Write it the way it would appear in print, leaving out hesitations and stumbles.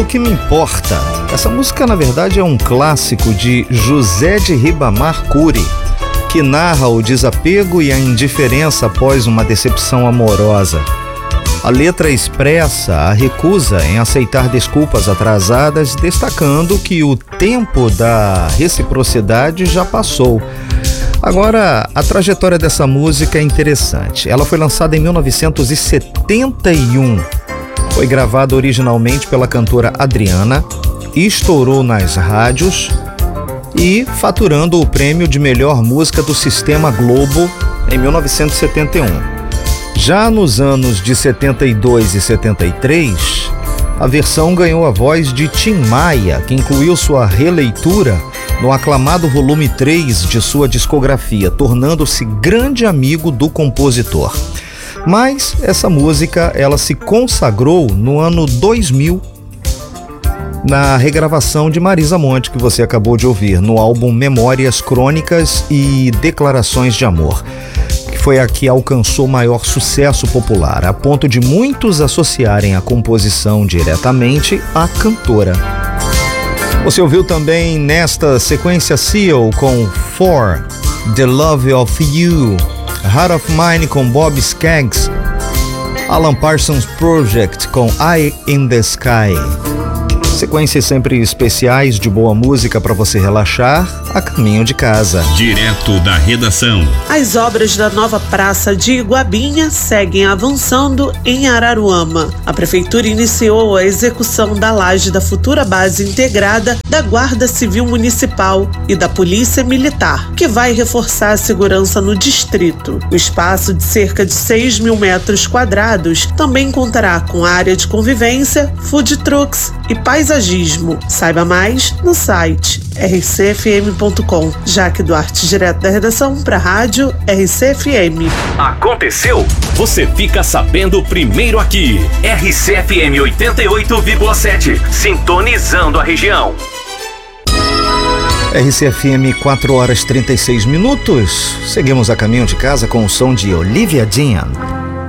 O Que Me Importa. Essa música, na verdade, é um clássico de José de Ribamar Cury, que narra o desapego e a indiferença após uma decepção amorosa. A letra expressa a recusa em aceitar desculpas atrasadas, destacando que o tempo da reciprocidade já passou. Agora, a trajetória dessa música é interessante. Ela foi lançada em 1971. Foi gravada originalmente pela cantora Adriana, estourou nas rádios e faturando o prêmio de melhor música do Sistema Globo em 1971. Já nos anos de 72 e 73, a versão ganhou a voz de Tim Maia, que incluiu sua releitura no aclamado volume 3 de sua discografia, tornando-se grande amigo do compositor. Mas essa música, ela se consagrou no ano 2000, na regravação de Marisa Monte, que você acabou de ouvir, no álbum Memórias, Crônicas e Declarações de Amor, que foi a que alcançou maior sucesso popular, a ponto de muitos associarem a composição diretamente à cantora. Você ouviu também nesta sequência Seal com For, The Love of You, Heart of Mine com Bob Skaggs, Alan Parsons Project com Eye in the Sky. Sequências sempre especiais de boa música para você relaxar a caminho de casa. Direto da redação. As obras da nova praça de Iguabinha seguem avançando em Araruama. A prefeitura iniciou a execução da laje da futura base integrada da Guarda Civil Municipal e da Polícia Militar, que vai reforçar a segurança no distrito. O espaço de cerca de 6 mil metros quadrados também contará com área de convivência, food trucks e paisagismo. Saiba mais no site rcfm.com. Jaque Duarte, direto da redação para a Rádio RCFM. Aconteceu? Você fica sabendo primeiro aqui. RCFM 88,7. Sintonizando a região. RCFM 4 horas 36 minutos. Seguimos a caminho de casa com o som de Olivia Dean.